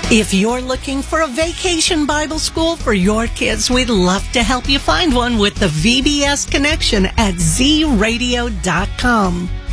If you're looking for a vacation Bible school for your kids, we'd love to help you find one with the VBS connection at zradio.com.